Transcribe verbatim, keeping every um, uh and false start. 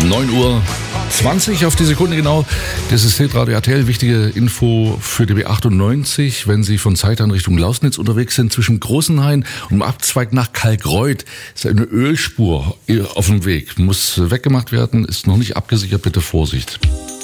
neun Uhr zwanzig auf die Sekunde genau. Das ist Hitradio R T L. Wichtige Info für die B achtundneunzig. Wenn Sie von Zeitern Richtung Lausnitz unterwegs sind, zwischen Großenhain und dem Abzweig nach Kalkreuth ist eine Ölspur auf dem Weg. Muss weggemacht werden, ist noch nicht abgesichert. Bitte Vorsicht.